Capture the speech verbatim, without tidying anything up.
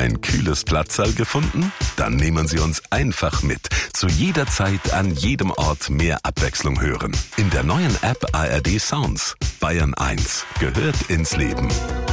Ein kühles Platzsaal gefunden? Dann nehmen Sie uns einfach mit. Zu jeder Zeit, an jedem Ort mehr Abwechslung hören. In der neuen App A R D Sounds. Bayern eins gehört ins Leben.